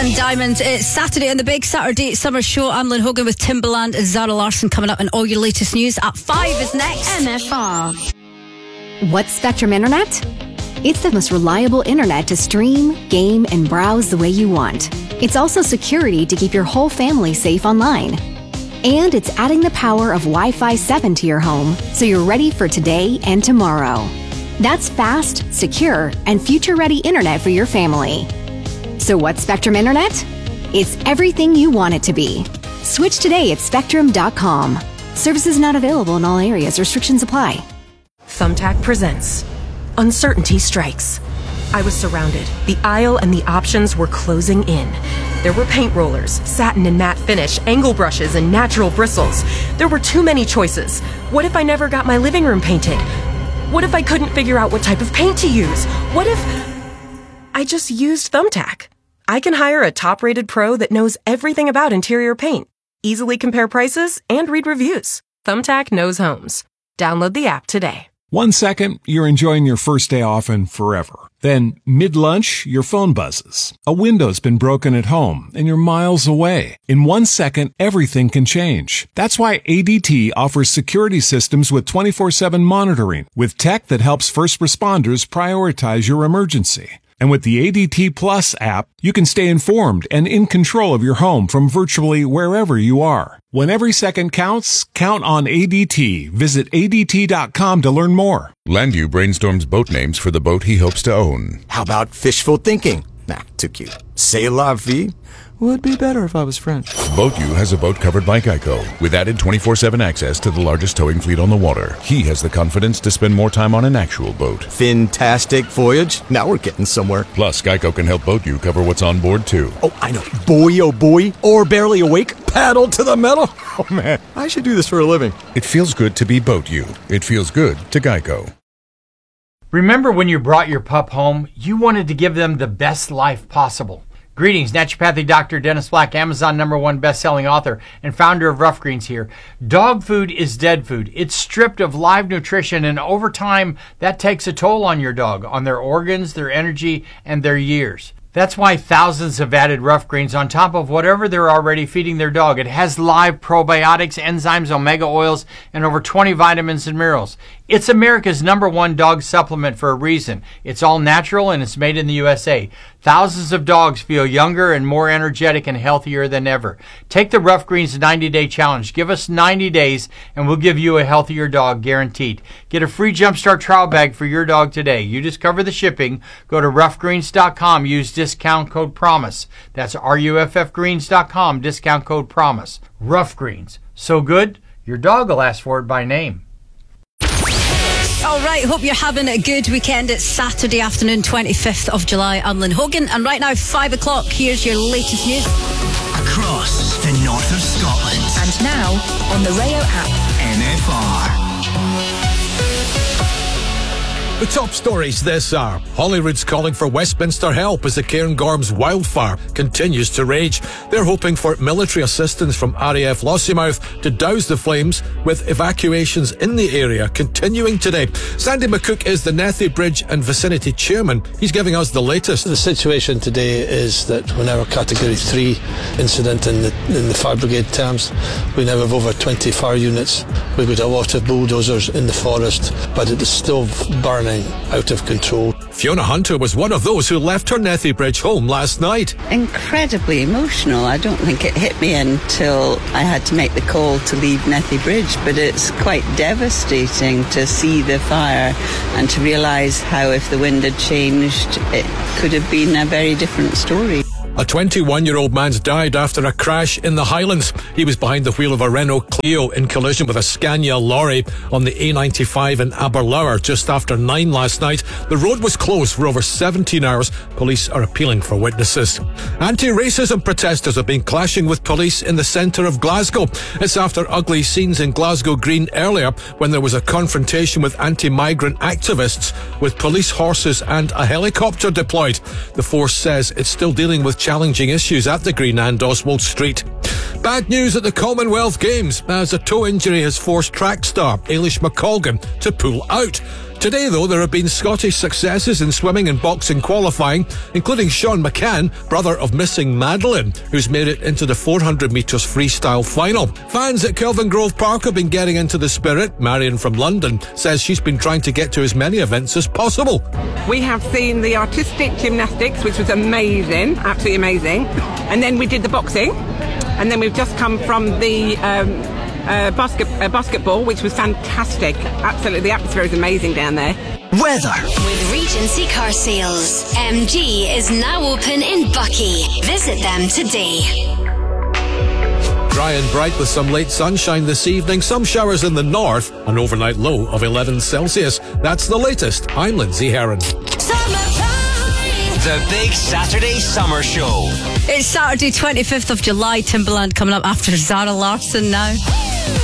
and Diamonds. It's Saturday on the Big Saturday Summer Show. I'm Lynn Hogan with Timbaland and Zara Larsson coming up, and all your latest news at 5 is next. MFR. What's Spectrum Internet? It's the most reliable internet to stream, game, and browse the way you want. It's also security to keep your whole family safe online. And it's adding the power of Wi-Fi 7 to your home, so you're ready for today and tomorrow. That's fast, secure, and future-ready internet for your family. So what's Spectrum Internet? It's everything you want it to be. Switch today at Spectrum.com. Services not available in all areas. Restrictions apply. Thumbtack presents Uncertainty Strikes. I was surrounded. The aisle and the options were closing in. There were paint rollers, satin and matte finish, angle brushes, and natural bristles. There were too many choices. What if I never got my living room painted? What if I couldn't figure out what type of paint to use? What if I just used Thumbtack? I can hire a top-rated pro that knows everything about interior paint, easily compare prices, and read reviews. Thumbtack knows homes. Download the app today. 1 second, you're enjoying your first day off and forever. Then, mid-lunch, your phone buzzes. A window's been broken at home, and you're miles away. In 1 second, everything can change. That's why ADT offers security systems with 24/7 monitoring, with tech that helps first responders prioritize your emergency. And with the ADT Plus app, you can stay informed and in control of your home from virtually wherever you are. When every second counts, count on ADT. Visit ADT.com to learn more. Landu brainstorms boat names for the boat he hopes to own. How about fishful thinking? Nah, too cute. C'est la vie? Would be better if I was French. BoatU has a boat covered by Geico, with added 24/7 access to the largest towing fleet on the water. He has the confidence to spend more time on an actual boat. Fantastic voyage. Now we're getting somewhere. Plus, Geico can help BoatU cover what's on board, too. Oh, I know. Boy, oh boy. Or barely awake. Paddle to the metal. Oh, man. I should do this for a living. It feels good to be BoatU. It feels good to Geico. Remember when you brought your pup home, you wanted to give them the best life possible. Greetings, naturopathic Dr. Dennis Black, Amazon #1 best-selling author and founder of Rough Greens here. Dog food is dead food. It's stripped of live nutrition, and over time, that takes a toll on your dog, on their organs, their energy, and their years. That's why thousands have added Rough Greens on top of whatever they're already feeding their dog. It has live probiotics, enzymes, omega oils, and over 20 vitamins and minerals. It's America's #1 dog supplement for a reason. It's all natural and it's made in the USA. Thousands of dogs feel younger and more energetic and healthier than ever. Take the Rough Greens 90-day challenge. Give us 90 days and we'll give you a healthier dog guaranteed. Get a free Jumpstart trial bag for your dog today. You just cover the shipping. Go to roughgreens.com. Use discount code PROMISE. That's ruffgreens.com. Discount code PROMISE. Rough Greens. So good, your dog will ask for it by name. All right, hope you're having a good weekend. It's Saturday afternoon, 25th of July. I'm Lynn Hogan, and right now, 5 o'clock, here's your latest news. Across the north of Scotland. And now, on the Rayo app. MFR. The top stories this hour. Holyrood's calling for Westminster help as the Cairngorms wildfire continues to rage. They're hoping for military assistance from RAF Lossiemouth to douse the flames, with evacuations in the area continuing today. Sandy McCook is the Nethy Bridge and Vicinity Chairman. He's giving us the latest. The situation today is that when our Category 3 incident in the fire brigade terms, we now have over 20 fire units. We've got a lot of bulldozers in the forest, but it is still burning out of control. Fiona Hunter was one of those who left her Nethy Bridge home last night. Incredibly emotional. I don't think it hit me until I had to make the call to leave Nethy Bridge, but it's quite devastating to see the fire and to realise how if the wind had changed, it could have been a very different story. A 21-year-old man's died after a crash in the Highlands. He was behind the wheel of a Renault Clio in collision with a Scania lorry on the A95 in Aberlour just after 9 last night. The road was closed for over 17 hours. Police are appealing for witnesses. Anti-racism protesters have been clashing with police in the centre of Glasgow. It's after ugly scenes in Glasgow Green earlier when there was a confrontation with anti-migrant activists with police horses and a helicopter deployed. The force says it's still dealing with challenging issues at the Green and Oswald Street. Bad news at the Commonwealth Games as a toe injury has forced track star Ailish McColgan to pull out. Today, though, there have been Scottish successes in swimming and boxing qualifying, including Sean McCann, brother of missing Madeline, who's made it into the 400 metres freestyle final. Fans at Kelvin Grove Park have been getting into the spirit. Marion from London says she's been trying to get to as many events as possible. We have seen the artistic gymnastics, which was amazing, absolutely amazing. And then we did the boxing. And then we've just come from the basketball, which was fantastic. Absolutely, the atmosphere is amazing down there. Weather. With Regency Car Sales, MG is now open in Buckie. Visit them today. Dry and bright with some late sunshine this evening, some showers in the north, an overnight low of 11 Celsius. That's the latest. I'm Lindsay Heron. The Big Saturday Summer Show. It's Saturday, 25th of July. Timbaland coming up after Zara Larsson now.